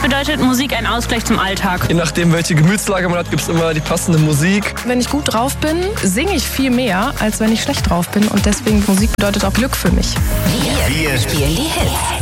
bedeutet Musik ein Ausgleich zum Alltag. Je nachdem, welche Gemütslage man hat, gibt es immer die passende Musik. Wenn ich gut drauf bin, singe ich viel mehr, als wenn ich schlecht drauf bin. Und deswegen Musik bedeutet auch Glück für mich. Wir spielen die Hits.